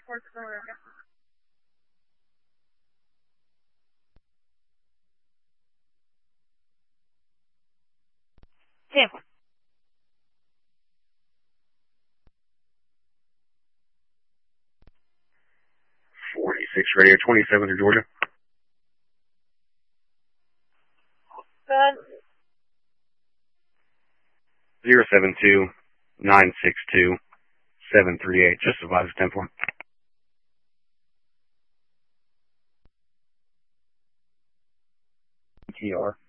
Tampa. 46 Radio 27 to Georgia. Good. 072-962-738. Just advise 10-4. TR.